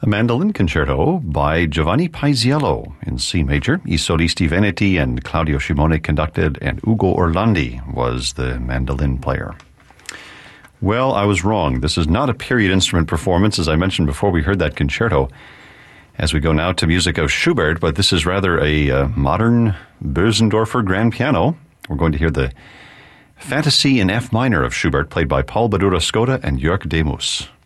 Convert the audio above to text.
A mandolin concerto by Giovanni Paisiello in C major. I solisti veneti and Claudio Scimone conducted, and Ugo Orlandi was the mandolin player. Well, I was wrong. This is not a period instrument performance. As I mentioned before, we heard that concerto. As we go now to music of Schubert, but this is rather a modern Bösendorfer grand piano. We're going to hear the Fantasy in F minor of Schubert, played by Paul Badura Skoda and Jörg Demus.